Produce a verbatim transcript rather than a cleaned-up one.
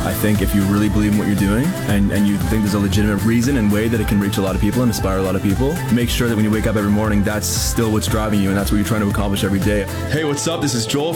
I think if you really believe in what you're doing and, and you think there's a legitimate reason and way that it can reach a lot of people and inspire a lot of people, make sure that when you wake up every morning, that's still what's driving you and that's what you're trying to accomplish every day. Hey, what's up? This is Joel